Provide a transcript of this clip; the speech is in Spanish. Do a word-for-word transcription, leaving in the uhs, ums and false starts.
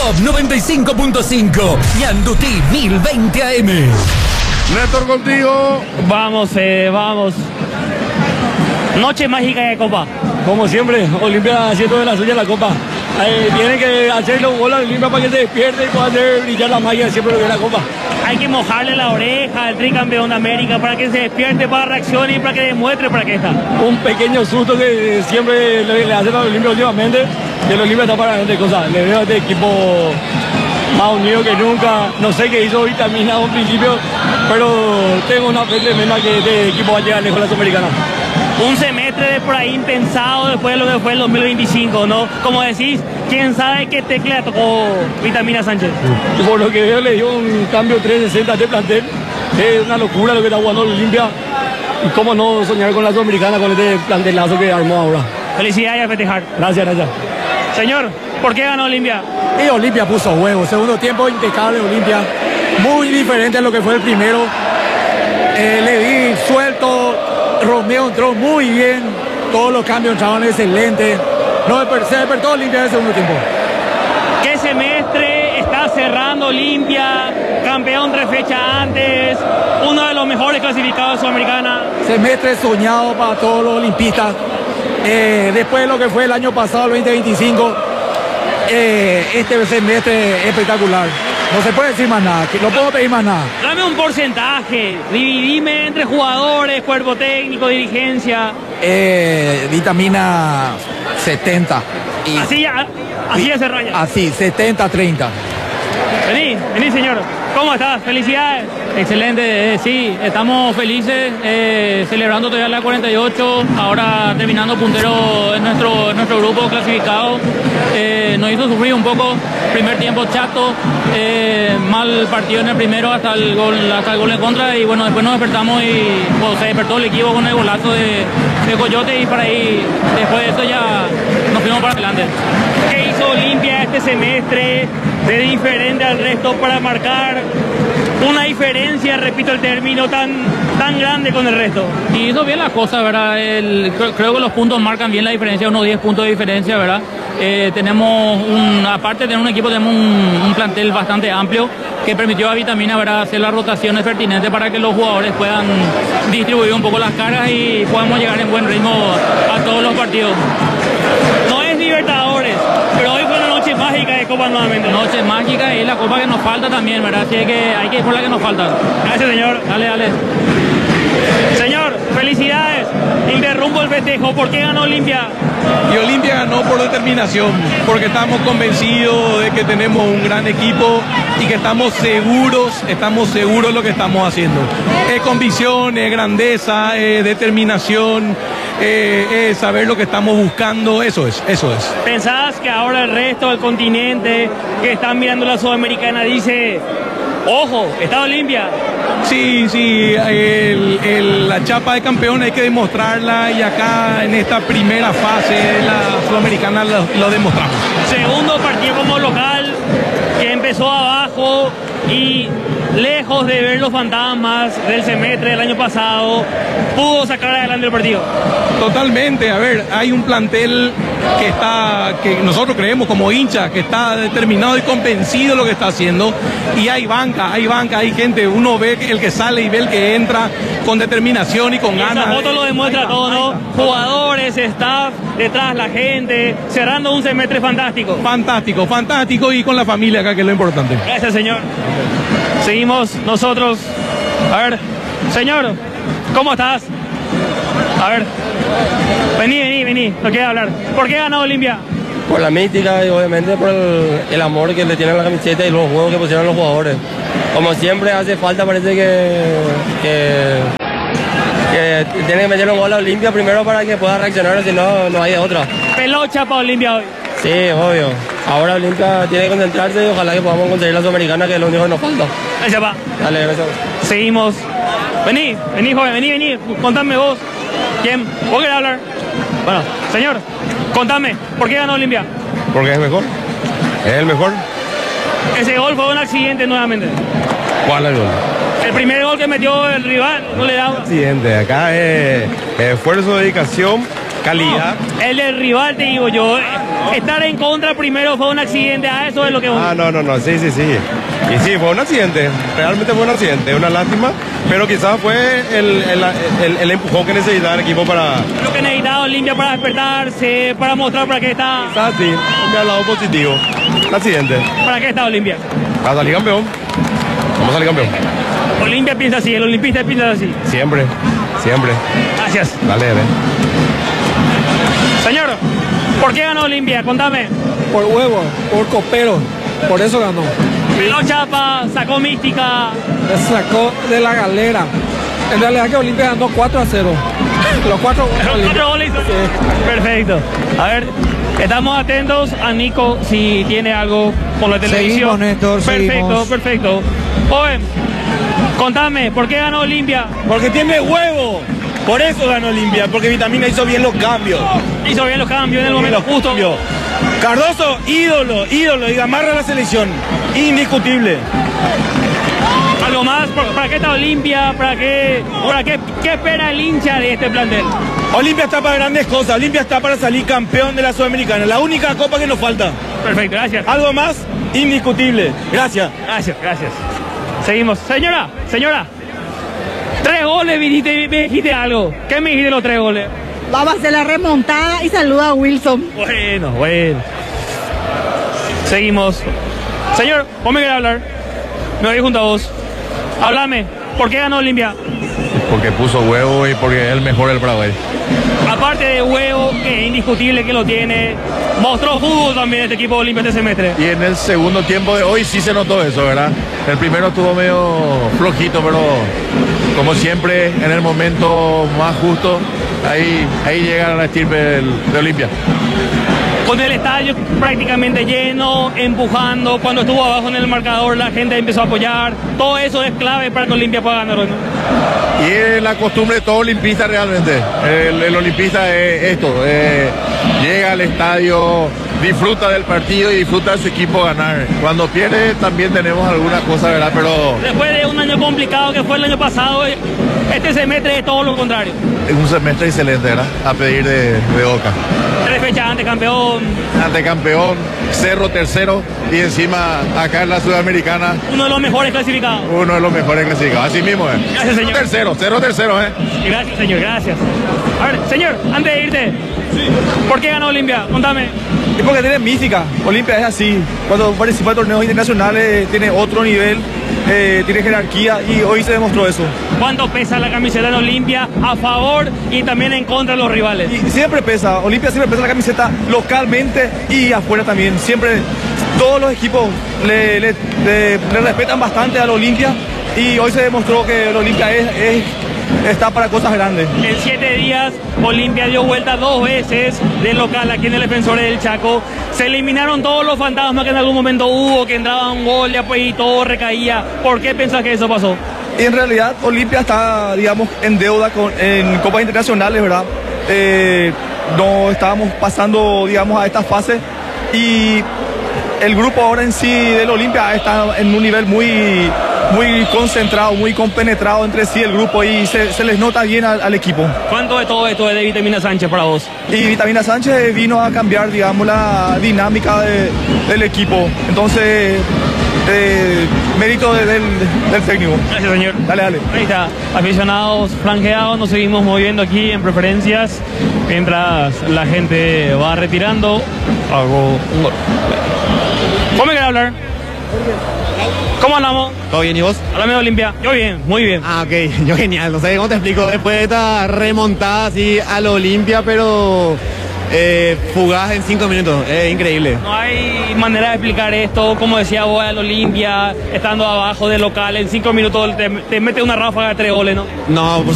Top noventa y cinco punto cinco y Andutí mil veinte A M. Néstor, contigo. Vamos, eh, vamos. Noche mágica de Copa. Como siempre, Olimpia haciendo de la suya la Copa. Eh, tiene que hacer los goles a Olimpia para que se despierte y pueda hacer brillar la magia siempre lo que es la Copa. Hay que mojarle la oreja al tricampeón de América para que se despierte, para reaccione y para que demuestre para qué está. Un pequeño susto que siempre le, le hacen a Olimpia últimamente, que el Olimpia está para grandes cosas. Le veo a este equipo más unido que nunca. No sé qué hizo Vitamina a un principio, pero tengo una fe tremenda que este equipo va a llegar lejos a la Sudamericana. Un semestre de por ahí impensado después de lo que fue el dos mil veinticinco, ¿no? Como decís, quién sabe qué tecla tocó Vitamina Sánchez. Y por lo que veo le dio un cambio trescientos sesenta de plantel. Es una locura lo que está jugando Olimpia. Y cómo no soñar con la Sudamericana con este plantelazo que armó ahora. Felicidades y a festejar. Gracias, gracias. Señor, ¿por qué ganó Olimpia? Y Olimpia puso huevo. Segundo tiempo impecable Olimpia. Muy diferente a lo que fue el primero. Eh, le di suelto. Romeo entró muy bien. Todos los cambios entraban excelentes. No, se despertó Olimpia en el segundo tiempo. ¿Qué semestre está cerrando Olimpia? Campeón tres fechas antes. Uno de los mejores clasificados de Sudamericana. Semestre soñado para todos los olimpistas. Eh, después de lo que fue el año pasado, el veinte veinticinco, eh, este semestre espectacular. No se puede decir más nada, no puedo pedir más nada. Dame un porcentaje, dividime entre jugadores, cuerpo técnico, dirigencia. Eh, vitamina setenta. Y así ya, así ya se raya. Así, setenta treinta. Vení, vení señor. ¿Cómo estás? Felicidades. Excelente, eh, sí, estamos felices, eh, celebrando todavía la cuarenta y ocho, ahora terminando puntero en nuestro, en nuestro grupo clasificado. Eh, nos hizo sufrir un poco, primer tiempo chato, eh, mal partido en el primero hasta el gol, hasta el gol en contra, y bueno, después nos despertamos y bueno, se despertó el equipo con el golazo de, de Coyote, y para ahí, después de eso ya nos fuimos para adelante. ¿Qué hizo Olimpia este semestre de diferente al resto para marcar una diferencia, repito el término, tan, tan grande con el resto? Y hizo bien las cosas, ¿verdad? El, creo, creo que los puntos marcan bien la diferencia, unos diez puntos de diferencia, ¿verdad? Eh, tenemos, un, aparte de tener un equipo, tenemos un, un plantel bastante amplio que permitió a Vitamina, ¿verdad?, hacer las rotaciones pertinentes para que los jugadores puedan distribuir un poco las cargas y podamos llegar en buen ritmo a todos los partidos. No es Libertadores, pero hoy fue una noche mágica de Copa nuevamente. Noche mágica y la Copa que nos falta también, ¿verdad? Así que hay que ir por la que nos falta. Gracias, señor. Dale, dale. Señor, felicidades. Interrumpo el festejo. ¿Por qué ganó Olimpia? Y Olimpia ganó por determinación, porque estamos convencidos de que tenemos un gran equipo y que estamos seguros, estamos seguros de lo que estamos haciendo. Es convicción, es grandeza, es determinación, eh, es saber lo que estamos buscando, eso es, eso es. ¿Pensás que ahora el resto del continente que están mirando la Sudamericana dice, ojo, está Olimpia? Sí, sí, el, el, la chapa de campeón hay que demostrarla, y acá en esta primera fase de la Sudamericana lo, lo demostramos. Segundo partido como local, que empezó abajo y lejos de ver los fantasmas del semestre del año pasado, pudo sacar adelante el partido. Totalmente, a ver, hay un plantel que está, que nosotros creemos como hinchas, que está determinado y convencido de lo que está haciendo, y hay banca, hay banca, hay gente, uno ve el que sale y ve el que entra con determinación y con y ganas. Esta foto lo demuestra todo, ¿no? Jugadores, staff, detrás la gente, cerrando un semestre fantástico. Fantástico, fantástico, y con la familia acá, que es lo importante. Gracias, señor. Seguimos nosotros. A ver, señor, ¿cómo estás? A ver, vení, vení, vení, no quiero hablar. ¿Por qué ganó Olimpia? Por la mística y obviamente por el, el amor que le tienen a la camiseta y los juegos que pusieron los jugadores. Como siempre hace falta, parece que, que, que tiene que meter un gol a Olimpia primero para que pueda reaccionar, si no, no hay de otra. Pelocha para Olimpia hoy. Sí, obvio. Ahora Olimpia tiene que concentrarse y ojalá que podamos conseguir la Sudamericana, que es lo único que nos falta. Gracias, pa. Dale, gracias. Seguimos. Vení, vení, joven, vení, vení. Contame vos. ¿Quién? ¿Vos querés hablar? Bueno, señor, contame, ¿por qué ganó Olimpia? Porque es mejor. Es el mejor. Ese gol fue un accidente nuevamente. ¿Cuál es el gol? El primer gol que metió el rival no le daba. Accidente. Acá es esfuerzo, dedicación calidad. No, el del rival, te digo yo, estar en contra primero fue un accidente, a eso es lo que... Ah, no, no, no, sí, sí, sí. Y sí, fue un accidente, realmente fue un accidente, una lástima, pero quizás fue el, el, el, el empujón que necesitaba el equipo para... Lo que necesitaba Olimpia para despertarse, para mostrar para qué está... Está así, me ha lado positivo, un accidente. ¿Para qué está Olimpia? Para salir campeón, vamos a salir campeón. Olimpia piensa así, el olimpista piensa así. Siempre, siempre. Gracias. Dale, dale. Señor, ¿por qué ganó Olimpia? Contame. Por huevo, por copero, por eso ganó. Tiró chapa, sacó mística. Le sacó de la galera. En realidad que Olimpia ganó cuatro a cero. Los cuatro goles. Cuatro goles. Sí. Perfecto. A ver, estamos atentos a Nico si tiene algo por la televisión. Seguimos, Néstor, perfecto, seguimos. perfecto. Joven, contame, ¿por qué ganó Olimpia? Porque tiene huevo. Por eso ganó Olimpia, porque Vitamina hizo bien los cambios. Hizo bien los cambios en el momento justo. Cambios. Cardoso, ídolo, ídolo, y amarra la selección. Indiscutible. ¿Algo más? ¿Para qué está Olimpia? ¿Para qué? ¿Para qué? ¿Qué espera el hincha de este plantel? Olimpia está para grandes cosas. Olimpia está para salir campeón de la Sudamericana. La única copa que nos falta. Perfecto, gracias. ¿Algo más? Indiscutible. Gracias. Gracias, gracias. Seguimos. Señora, señora. Tres goles, viniste, me dijiste algo. ¿Qué me dijiste de los tres goles? Vamos a hacer la remontada y saluda a Wilson. Bueno, bueno. Seguimos. Señor, vos me querés hablar. Me voy junto a vos. Háblame. ¿Por qué ganó Olimpia? Porque puso huevo y porque es el mejor del Paraguay. Aparte de huevo, que es indiscutible que lo tiene, mostró fútbol también este equipo de Olimpia este semestre. Y en el segundo tiempo de hoy sí se notó eso, ¿verdad? El primero estuvo medio flojito, pero como siempre, en el momento más justo, ahí, ahí llega la estirpe del- de Olimpia. Con el estadio prácticamente lleno, empujando, cuando estuvo abajo en el marcador la gente empezó a apoyar. Todo eso es clave para que Olimpia pueda ganar hoy, ¿no? Y es la costumbre de todo olimpista realmente. El, el olimpista es esto, eh, llega al estadio, disfruta del partido y disfruta de su equipo ganar. Cuando pierde también tenemos algunas cosas, ¿verdad? Pero Después de un año complicado que fue el año pasado, este semestre es todo lo contrario. es un semestre excelente, ¿verdad? A pedir de, de Oca. Tres fechas ante campeón, Ante campeón, Cerro tercero y encima acá en la Sudamericana uno de los mejores clasificados. uno de los mejores clasificados. Así mismo, ¿eh? Gracias, señor. Tercero, Cerro tercero, ¿eh? Gracias, señor, gracias. A ver, señor, antes de irte, ¿por qué ganó Olimpia? Contame. Es porque tiene mística. Olimpia es así. Cuando participa en torneos internacionales tiene otro nivel, eh, tiene jerarquía y hoy se demostró eso. ¿Cuánto pesa la camiseta de Olimpia a favor y también en contra de los rivales? Y siempre pesa, Olimpia siempre pesa la camiseta localmente y afuera también. Siempre todos los equipos le, le- le- le respetan bastante al Olimpia y hoy se demostró que el Olimpia es, es- está para cosas grandes. En siete días, Olimpia dio vuelta dos veces de local aquí en el Defensores del Chaco. Se eliminaron todos los fantasmas que en algún momento hubo, que entraba un gol y después y todo recaía. ¿Por qué pensás que eso pasó? Y en realidad Olimpia está, digamos, en deuda con, en copas internacionales, ¿verdad? Eh, no estábamos pasando, digamos, a esta fase y el grupo ahora en sí del Olimpia está en un nivel muy, muy concentrado, muy compenetrado entre sí el grupo y se, se les nota bien al, al equipo. ¿Cuánto de todo esto es de Vitamina Sánchez para vos? Y Vitamina Sánchez vino a cambiar, digamos, la dinámica de- del equipo. Entonces, eh, mérito de- del, del técnico. Gracias, señor. Dale, dale. Ahí está, aficionados franqueados, nos seguimos moviendo aquí en preferencias mientras la gente va retirando. Hago un gol. ¿Cómo me querés hablar? ¿Cómo andamos? ¿Todo bien y vos? Háblame de Olimpia. Yo bien, muy bien. Ah, ok, yo genial, no sé cómo te explico. Después de esta remontada así a la Olimpia, pero eh, fugaz en cinco minutos, es increíble. No hay manera de explicar esto, como decía vos, al Olimpia, estando abajo del local, en cinco minutos te, te mete una ráfaga de tres goles, ¿no? No, por